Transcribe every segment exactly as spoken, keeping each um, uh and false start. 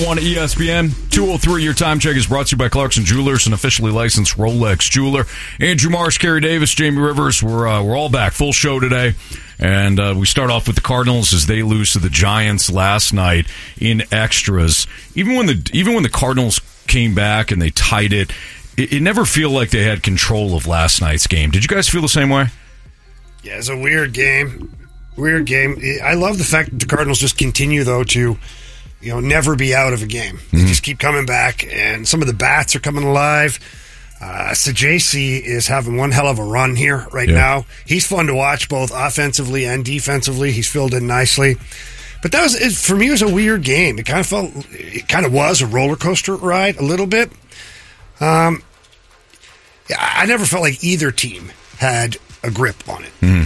oh one E S P N. two oh three, your time check is brought to you by Clarkson Jewelers, an officially licensed Rolex jeweler. Andrew Marsh, Kerry Davis, Jamie Rivers, we're, uh, we're all back. Full show today. And uh, we start off with the Cardinals as they lose to the Giants last night in extras. Even when the even when the Cardinals came back and they tied it, it, it never felt like they had control of last night's game. Did you guys feel the same way? Yeah, it's a weird game. Weird game. I love the fact that the Cardinals just continue, though, to you know never be out of a game. They mm-hmm. just keep coming back, and some of the bats are coming alive. Uh, Sajasi is having one hell of a run here right yeah. now. He's fun to watch both offensively and defensively. He's filled in nicely. But that was it, for me. It was a weird game. It kind of felt, it kind of was a roller coaster ride a little bit. Um, yeah, I never felt like either team had a grip on it. Mm-hmm.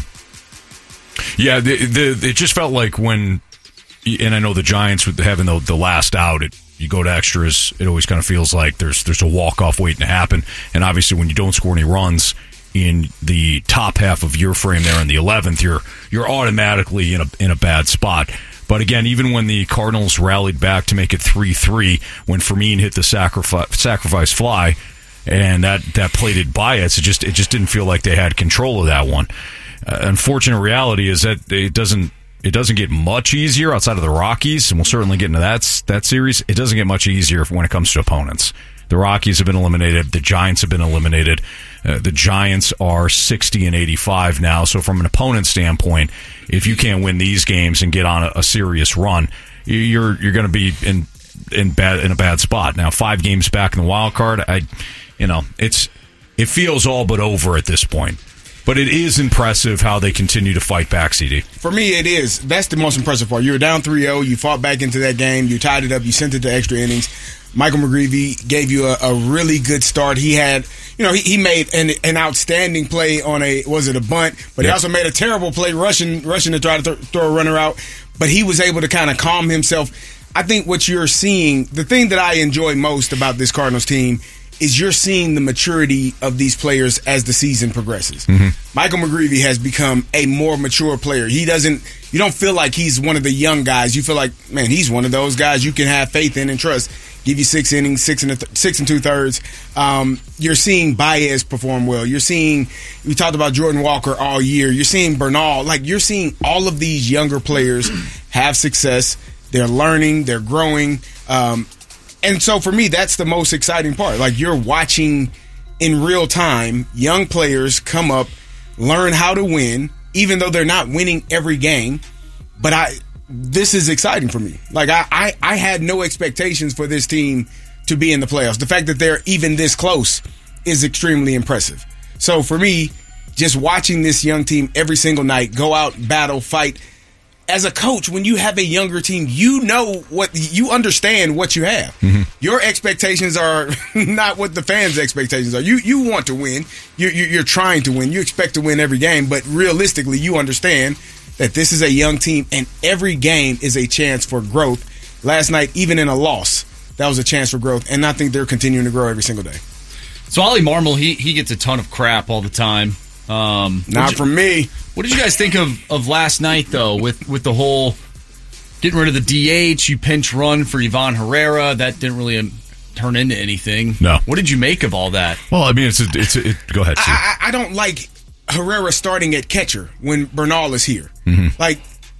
Yeah, the, the, it just felt like when, and I know the Giants with having the, the last out, it, you go to extras, it always kind of feels like there's there's a walk-off waiting to happen. And obviously when you don't score any runs in the top half of your frame there in the eleventh, you're you're automatically in a in a bad spot. But again, even when the Cardinals rallied back to make it three three, when Fermin hit the sacrifice, sacrifice fly, and that, that plated Baez, it just, it just didn't feel like they had control of that one. Uh, unfortunate reality is that it doesn't it doesn't get much easier outside of the Rockies, and we'll certainly get into that that series. It doesn't get much easier when it comes to opponents. The Rockies have been eliminated. The Giants have been eliminated. Uh, the Giants are sixty and eighty-five now. So from an opponent standpoint, if you can't win these games and get on a, a serious run, you're you're going to be in in bad in a bad spot. Now, five games back in the wild card, I you know it's it feels all but over at this point. But it is impressive how they continue to fight back, C D. For me, it is. That's the most impressive part. You were down three oh. You fought back into that game. You tied it up. You sent it to extra innings. Michael McGreevy gave you a, a really good start. He had, you know, he, he made an, an outstanding play on a, was it a bunt? But yep. He also made a terrible play rushing, rushing to try to th- throw a runner out. But he was able to kind of calm himself. I think what you're seeing, the thing that I enjoy most about this Cardinals team is you're seeing the maturity of these players as the season progresses. Mm-hmm. Michael McGreevy has become a more mature player. He doesn't, you don't feel like he's one of the young guys. You feel like, man, he's one of those guys you can have faith in and trust. Give you six innings, six and a th- six and two thirds. Um, you're seeing Baez perform well. You're seeing, we talked about Jordan Walker all year. You're seeing Bernal. Like, you're seeing all of these younger players have success. They're learning. They're growing. Um, And so for me, that's the most exciting part. Like, you're watching in real time young players come up, learn how to win, even though they're not winning every game. But I, this is exciting for me. Like, I, I, I had no expectations for this team to be in the playoffs. The fact that they're even this close is extremely impressive. So for me, just watching this young team every single night go out, battle, fight. As a coach, when you have a younger team, you know what, you understand what you have. Mm-hmm. Your expectations are not what the fans' expectations are. You you want to win. You're, you're trying to win. You expect to win every game, but realistically, you understand that this is a young team, and every game is a chance for growth. Last night, even in a loss, that was a chance for growth, and I think they're continuing to grow every single day. So Ollie Marmol, he he gets a ton of crap all the time. Um, Not from me. What did you guys think of, of last night, though, with, with the whole getting rid of the D H, you pinch run for Ivan Herrera? That didn't really um, turn into anything. No. What did you make of all that? Well, I mean, it's a, it's a, it, go ahead. I, I, I don't like Herrera starting at catcher when Bernal is here. Mm-hmm. Like,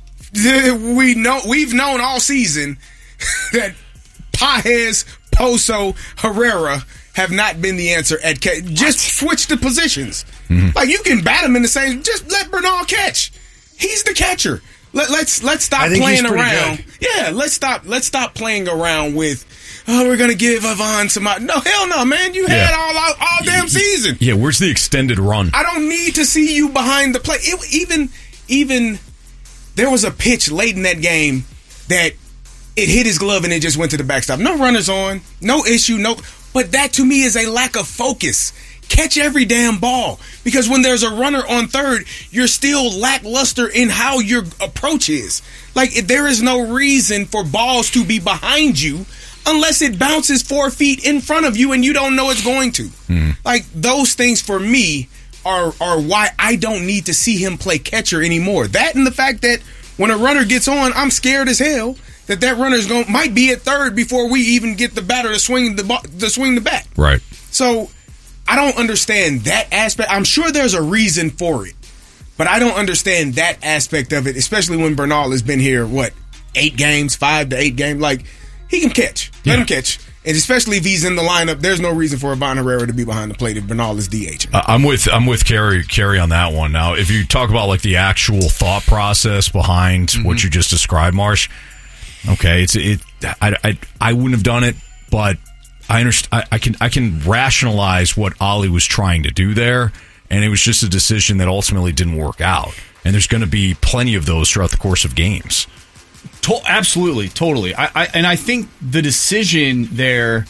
we know, we've known all season that Paez, Poso, Herrera have not been the answer at catch. Just switch the positions. Mm-hmm. Like, you can bat him in the same. Just let Bernal catch. He's the catcher. Let, let's let's stop playing around. Good. Yeah, let's stop. Let's stop playing around with. Oh, we're gonna give Ivan some. No, hell no, man. You had yeah. all, all all damn season. Yeah, where's the extended run? I don't need to see you behind the plate. It, even even there was a pitch late in that game that it hit his glove and it just went to the backstop. No runners on. No issue. No. But that, to me, is a lack of focus. Catch every damn ball. Because when there's a runner on third, you're still lackluster in how your approach is. Like, there is no reason for balls to be behind you unless it bounces four feet in front of you and you don't know it's going to. Mm-hmm. Like, those things, for me, are, are why I don't need to see him play catcher anymore. That and the fact that when a runner gets on, I'm scared as hell that that runner is going might be at third before we even get the batter to swing the ball, to swing the bat. Right. So I don't understand that aspect. I'm sure there's a reason for it, but I don't understand that aspect of it, especially when Bernal has been here, what, eight games, five to eight games. Like, he can catch. Let Yeah. him catch. And especially if he's in the lineup, there's no reason for Ivan Herrera to be behind the plate if Bernal is DHing. Uh, I'm with I'm with Kerry Kerry on that one. Now, if you talk about like the actual thought process behind mm-hmm. what you just described, Marsh, okay, it's it. I, I, I wouldn't have done it, but I understand. I, I can I can rationalize what Ollie was trying to do there, and it was just a decision that ultimately didn't work out. And there's going to be plenty of those throughout the course of games. To- absolutely, totally. I, I and I think the decision there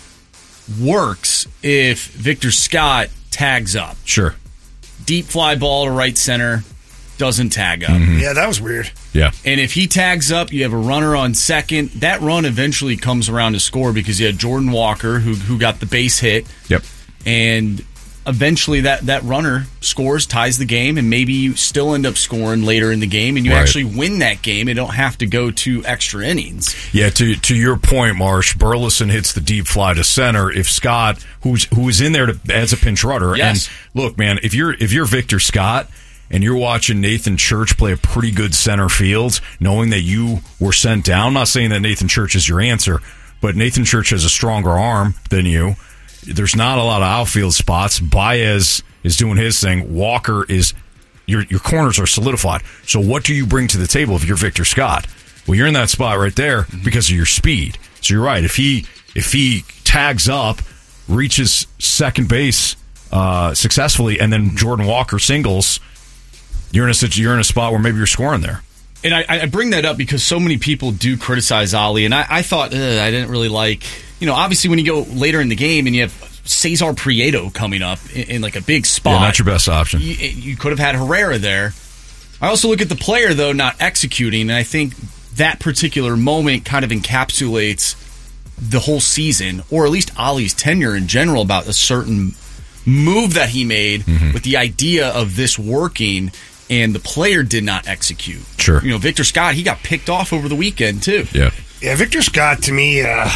works if Victor Scott tags up. Sure. Deep fly ball to right center, doesn't tag up. Mm-hmm. Yeah, that was weird. Yeah. And if he tags up, you have a runner on second. That run eventually comes around to score because you had Jordan Walker who who got the base hit. Yep. And eventually that, that runner scores, ties the game, and maybe you still end up scoring later in the game, and you Right. actually win that game and don't have to go to extra innings. Yeah, to to your point, Marsh, Burleson hits the deep fly to center. If Scott, who's who is in there to, as a pinch runner, Yes. and look, man, if you're if you're Victor Scott and you're watching Nathan Church play a pretty good center field, knowing that you were sent down, I'm not saying that Nathan Church is your answer, but Nathan Church has a stronger arm than you. There's not a lot of outfield spots. Baez is doing his thing. Walker is your your corners are solidified. So what do you bring to the table if you're Victor Scott? Well, you're in that spot right there mm-hmm. because of your speed. So you're right. If he if he tags up, reaches second base uh, successfully, and then Jordan Walker singles, you're in a you're in a spot where maybe you're scoring there. And I, I bring that up because so many people do criticize Ollie, and I, I thought I didn't really like. You know, obviously when you go later in the game and you have Cesar Prieto coming up in, in like a big spot, Yeah, not your best option. You, you could have had Herrera there. I also look at the player though not executing, and I think that particular moment kind of encapsulates the whole season, or at least Ollie's tenure in general, about a certain move that he made mm-hmm. with the idea of this working. And the player did not execute. Sure. You know, Victor Scott, he got picked off over the weekend, too. Yeah. Yeah, Victor Scott, to me, uh,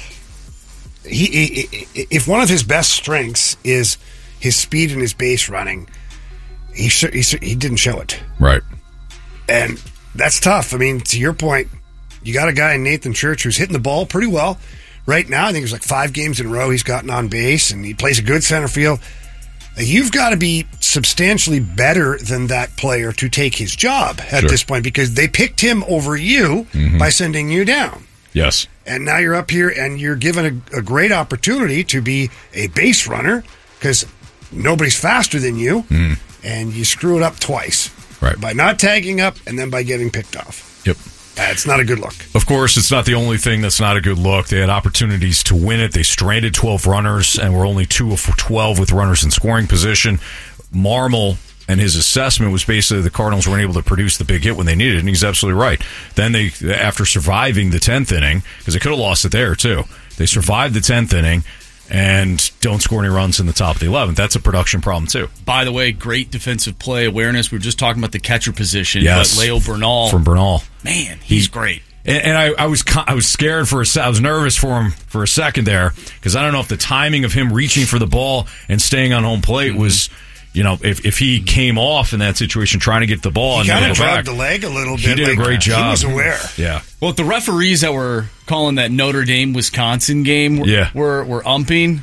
he, he, if one of his best strengths is his speed and his base running, he, sh- he, sh- he didn't show it. Right. And that's tough. I mean, to your point, you got a guy in Nathan Church who's hitting the ball pretty well right now. I think it's like five games in a row he's gotten on base, and he plays a good center field. You've got to be substantially better than that player to take his job at Sure. this point, because they picked him over you mm-hmm. by sending you down. Yes. And now you're up here and you're given a, a great opportunity to be a base runner because nobody's faster than you, mm. and you screw it up twice. Right. By not tagging up and then by getting picked off. Yep. That's not a good look. Of course, it's not the only thing that's not a good look. They had opportunities to win it. They stranded twelve runners and were only two of twelve with runners in scoring position. Marmol and his assessment was basically the Cardinals weren't able to produce the big hit when they needed it, and he's absolutely right. Then they, after surviving the tenth inning, because they could have lost it there too, they survived the tenth inning and don't score any runs in the top of the eleventh. That's a production problem too. By the way, great defensive play awareness. We were just talking about the catcher position, Yes. but Leo Bernal, From Bernal. man, he's He- great. And, and I, I was I was scared for a se- I was nervous for him for a second there because I don't know if the timing of him reaching for the ball and staying on home plate mm-hmm. was, you know, if, if he came off in that situation trying to get the ball He and kind then of go dragged back. the leg a little bit. He did like, a great job. He was aware. Yeah. Well, the referees that were calling that Notre Dame Wisconsin game were, Yeah. were, were umping.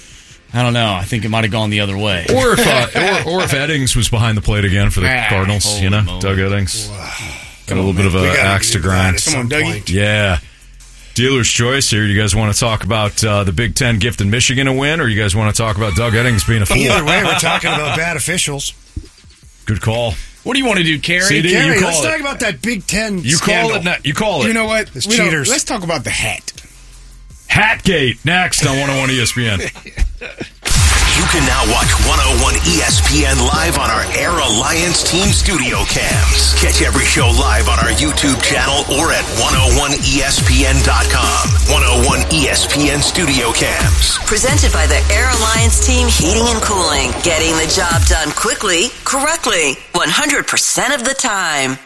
I don't know. I think it might have gone the other way. Or if uh, or, or if Eddings was behind the plate again for the Ah, Cardinals, holy you know, moly. Doug Eddings. Wow. Got a little bit of We an gotta axe to get that grind. at some Come on, Dougie. point. Yeah. Dealer's choice here. You guys want to talk about uh, the Big Ten gifting Michigan a win, or you guys want to talk about Doug Eddings being a fool? Either way, we're talking about bad officials. Good call. What do you want to do, Kerry? C D, Gary, you call let's it. talk about that Big Ten You scandal. call it. Na- you call it. You know what? It's We don't- cheaters. Let's talk about the hat. Hatgate next on one oh one E S P N. You can now watch one oh one E S P N live on our Air Alliance Team Studio Cams. Catch every show live on our YouTube channel or at one oh one E S P N dot com. one oh one E S P N Studio Cams. Presented by the Air Alliance Team Heating and Cooling. Getting the job done quickly, correctly, one hundred percent of the time.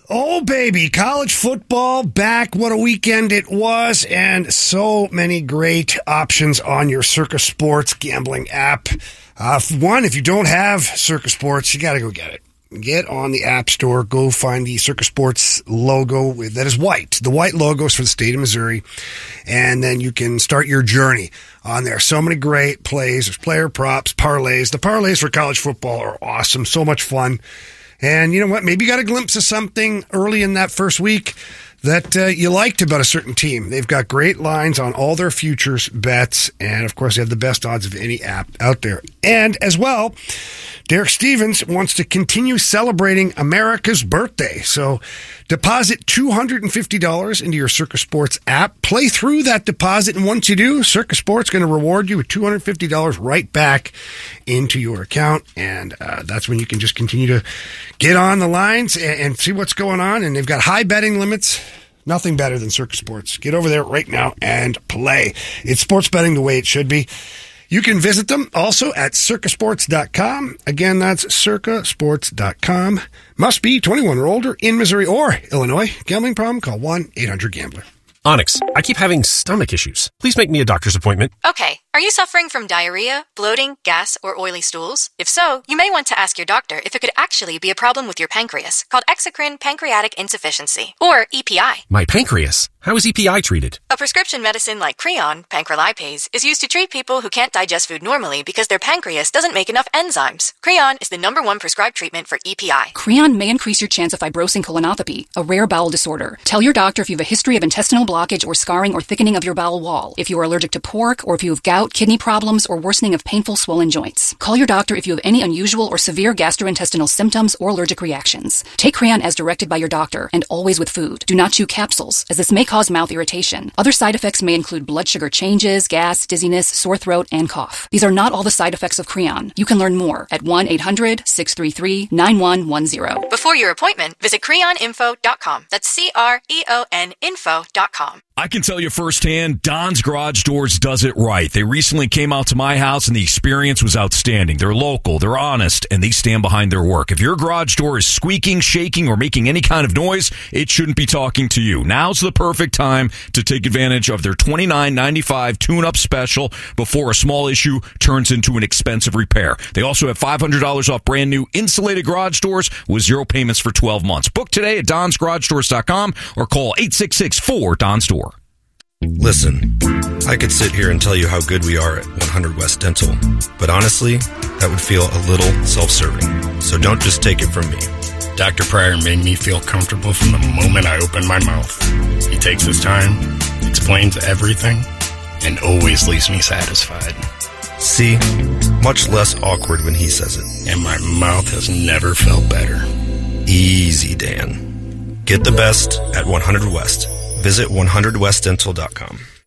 Oh, baby, college football back. What a weekend it was, and so many great options on your Circa Sports gambling app. Uh, one, if you don't have Circa Sports, you got to go get it. Get on the App Store, go find the Circa Sports logo that is white. The white logo is for the state of Missouri, and then you can start your journey on there. So many great plays. There's player props, parlays. The parlays for college football are awesome, so much fun. And you know what? Maybe you got a glimpse of something early in that first week that uh, you liked about a certain team. They've got great lines on all their futures bets, and of course they have the best odds of any app out there. And as well, Derek Stevens wants to continue celebrating America's birthday. So deposit two hundred fifty dollars into your Circa Sports app. Play through that deposit, and once you do, Circa Sports is going to reward you with two hundred fifty dollars right back into your account. And uh, that's when you can just continue to get on the lines and, and see what's going on. And they've got high betting limits. Nothing better than Circa Sports. Get over there right now and play. It's sports betting the way it should be. You can visit them also at circa sports dot com. Again, that's circa sports dot com. Must be twenty-one or older in Missouri or Illinois. Gambling problem? Call one eight hundred gambler. Onyx, I keep having stomach issues. Please make me a doctor's appointment. Okay. Are you suffering from diarrhea, bloating, gas, or oily stools? If so, you may want to ask your doctor if it could actually be a problem with your pancreas, called exocrine pancreatic insufficiency, or E P I. My pancreas? How is E P I treated? A prescription medicine like Creon, pancrelipase, is used to treat people who can't digest food normally because their pancreas doesn't make enough enzymes. Creon is the number one prescribed treatment for E P I. Creon may increase your chance of fibrosing colonopathy, a rare bowel disorder. Tell your doctor if you have a history of intestinal blockage or scarring or thickening of your bowel wall, if you are allergic to pork, or if you have gout, kidney problems, or worsening of painful swollen joints. Call your doctor if you have any unusual or severe gastrointestinal symptoms or allergic reactions. Take Creon as directed by your doctor, and always with food. Do not chew capsules, as this may cause mouth irritation. Other side effects may include blood sugar changes, gas, dizziness, sore throat, and cough. These are not all the side effects of Creon. You can learn more at one eight hundred six three three nine one one zero. Before your appointment, visit creon info dot com. That's C R E O N info dot com. I can tell you firsthand, Don's Garage Doors does it right. They recently came out to my house, and the experience was outstanding. They're local, they're honest, and they stand behind their work. If your garage door is squeaking, shaking, or making any kind of noise, it shouldn't be talking to you. Now's the perfect time to take advantage of their twenty-nine ninety-five tune-up special before a small issue turns into an expensive repair. They also have five hundred dollars off brand new insulated garage doors with zero payments for twelve months. Book today at dons garage doors dot com or call eight six six four D O N S door. Listen, I could sit here and tell you how good we are at one hundred West Dental, but honestly, that would feel a little self-serving. So don't just take it from me. Doctor Pryor made me feel comfortable from the moment I opened my mouth. He takes his time, explains everything, and always leaves me satisfied. See? Much less awkward when he says it. And my mouth has never felt better. Easy, Dan. Get the best at one hundred West. Visit one hundred west dental dot com.